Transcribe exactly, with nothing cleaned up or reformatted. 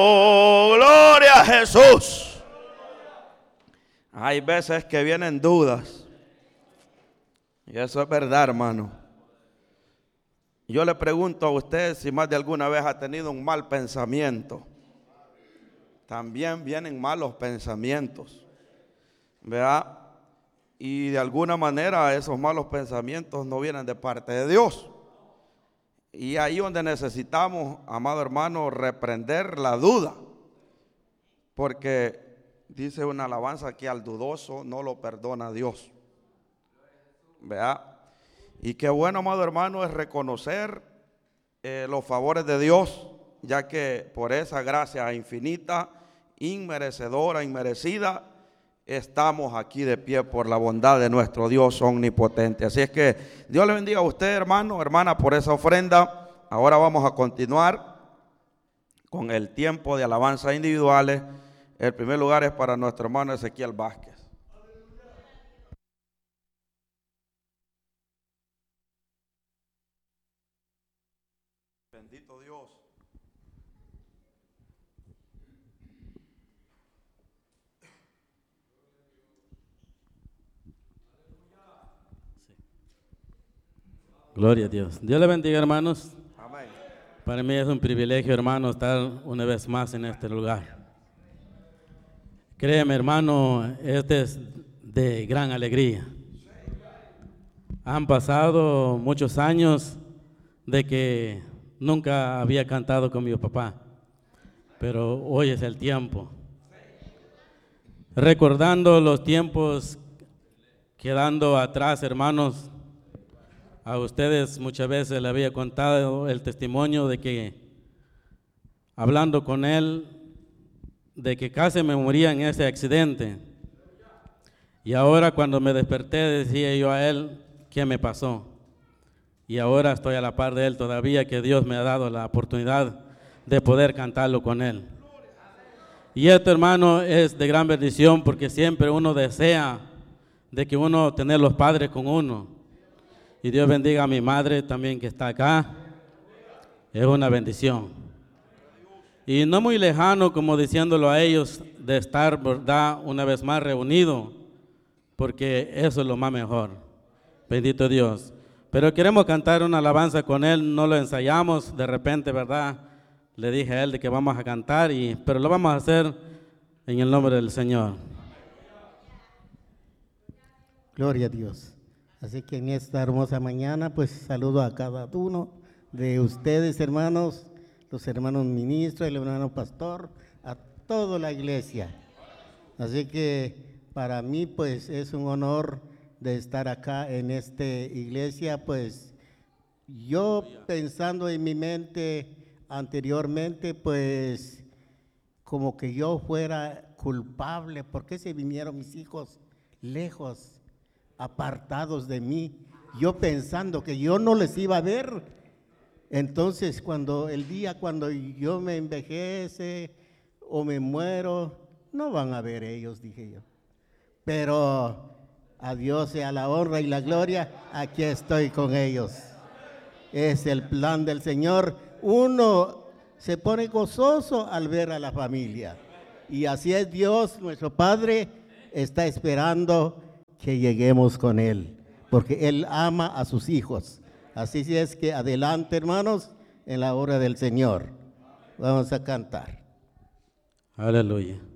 Oh, gloria a Jesús. Hay veces que vienen dudas. Y eso es verdad, hermano. Yo le pregunto a usted si más de alguna vez ha tenido un mal pensamiento. También vienen malos pensamientos, ¿verdad? Y de alguna manera esos malos pensamientos no vienen de parte de Dios. Y ahí donde necesitamos, amado hermano, reprender la duda. Porque dice una alabanza que al dudoso no lo perdona Dios. ¿Verdad? Y qué bueno, amado hermano, es reconocer eh, los favores de Dios, ya que por esa gracia infinita, inmerecedora, inmerecida, estamos aquí de pie por la bondad de nuestro Dios omnipotente. Así es que Dios le bendiga a usted, hermano, hermana, por esa ofrenda. Ahora vamos a continuar con el tiempo de alabanza individuales. El primer lugar es para nuestro hermano Ezequiel Vázquez. Bendito Dios. Gloria a Dios. Dios le bendiga, hermanos. Amén. Para mí es un privilegio, hermano, estar una vez más en este lugar. Créeme, hermano, este es de gran alegría. Han pasado muchos años de que nunca había cantado con mi papá, pero hoy es el tiempo. Recordando los tiempos quedando atrás, hermanos, a ustedes muchas veces le había contado el testimonio de que, hablando con él, de que casi me moría en ese accidente. Y ahora cuando me desperté decía yo a él, ¿qué me pasó? Y ahora estoy a la par de él todavía, que Dios me ha dado la oportunidad de poder cantarlo con él. Y esto, hermano, es de gran bendición, porque siempre uno desea de que uno tener los padres con uno. Y Dios bendiga a mi madre también que está acá. Es una bendición. Y no muy lejano, como diciéndolo a ellos, de estar, ¿verdad?, una vez más reunido, porque eso es lo más mejor. Bendito Dios. Pero queremos cantar una alabanza con él, no lo ensayamos, de repente, ¿verdad? Le dije a él de que vamos a cantar, y, pero lo vamos a hacer en el nombre del Señor. Gloria a Dios. Así que en esta hermosa mañana, pues saludo a cada uno de ustedes, hermanos, los hermanos ministros, el hermano pastor, a toda la iglesia. Así que para mí, pues es un honor de estar acá en esta iglesia. Pues yo pensando en mi mente anteriormente, pues como que yo fuera culpable. ¿Por qué se vinieron mis hijos lejos, apartados de mí? Yo pensando que yo no les iba a ver. Entonces, cuando el día cuando yo me envejece o me muero, no van a ver ellos, dije yo. Pero a Dios sea la honra y la gloria, aquí estoy con ellos. Es el plan del Señor. Uno se pone gozoso al ver a la familia. Y así es Dios, nuestro Padre, está esperando que lleguemos con Él, porque Él ama a sus hijos. Así es que adelante, hermanos, en la obra del Señor. Vamos a cantar. Aleluya.